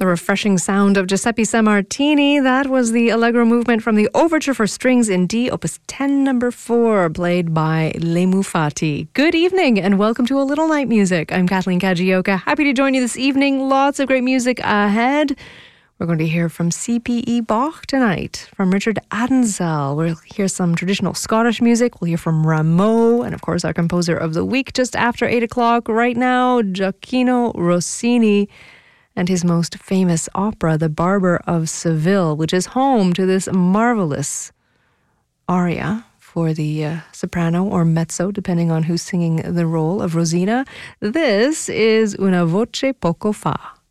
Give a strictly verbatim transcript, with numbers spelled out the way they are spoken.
The refreshing sound of Giuseppe Sammartini. That was the Allegro movement from the Overture for Strings in D, Opus ten, number four, played by Le Mufati. Good evening and welcome to A Little Night Music. I'm Kathleen Kajioka. Happy to join you this evening. Lots of great music ahead. We're going to hear from C P E Bach tonight, from Richard Adensel. We'll hear some traditional Scottish music. We'll hear from Rameau, and of course our composer of the week just after eight o'clock. Right now, Gioacchino Rossini and his most famous opera, The Barber of Seville, which is home to this marvelous aria for the uh, soprano or mezzo, depending on who's singing the role of Rosina. This is Una voce poco fa.